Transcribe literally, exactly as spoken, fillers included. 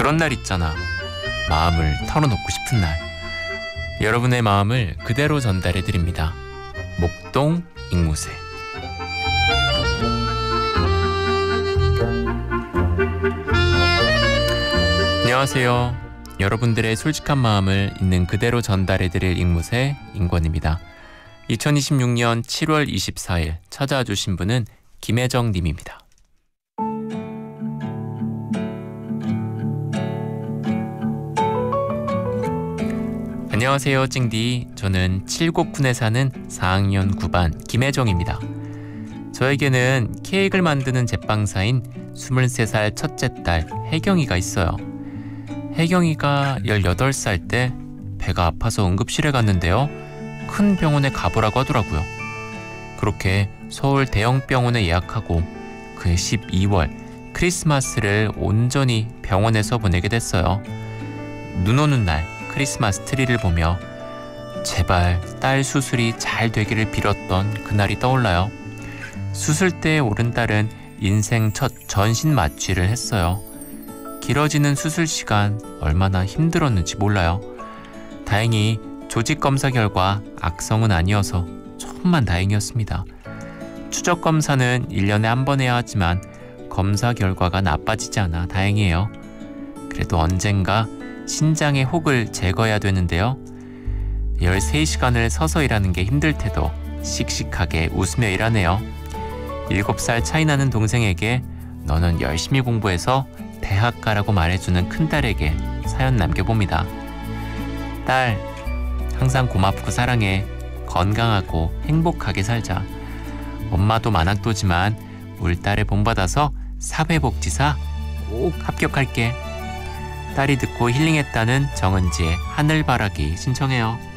그런 날 있잖아. 마음을 털어놓고 싶은 날. 여러분의 마음을 그대로 전달해드립니다. 목동 앵무새. 안녕하세요. 여러분들의 솔직한 마음을 있는 그대로 전달해드릴 앵무새 인권입니다. 이천이십육 년 칠월 이십사일 찾아와 주신 분은 김혜정 님입니다. 안녕하세요 찡디. 저는 칠곡군에 사는 사 학년 구 반 김혜정입니다. 저에게는 케이크를 만드는 제빵사인 스물세 살 첫째 딸 혜경이가 있어요. 혜경이가 열여덟 살 때 배가 아파서 응급실에 갔는데요. 큰 병원에 가보라고 하더라고요. 그렇게 서울 대형 병원에 예약하고 그 십이월 크리스마스를 온전히 병원에서 보내게 됐어요. 눈 오는 날 크리스마스 트리를 보며 제발 딸 수술이 잘 되기를 빌었던 그날이 떠올라요. 수술대에 오른 딸은 인생 첫 전신 마취를 했어요. 길어지는 수술 시간 얼마나 힘들었는지 몰라요. 다행히 조직 검사 결과 악성은 아니어서 천만 다행이었습니다. 추적 검사는 일 년에 한 번 해야 하지만 검사 결과가 나빠지지 않아 다행이에요. 그래도 언젠가 신장의 혹을 제거해야 되는데요. 열세 시간을 서서 일하는 게 힘들 테도 씩씩하게 웃으며 일하네요. 일곱 살 차이 나는 동생에게 너는 열심히 공부해서 대학 가라고 말해주는 큰딸에게 사연 남겨봅니다. 딸, 항상 고맙고 사랑해. 건강하고 행복하게 살자. 엄마도 만학도지만 우리 딸에 본받아서 사회복지사 꼭 합격할게. 딸이 듣고 힐링했다는 정은지의 하늘바라기 신청해요.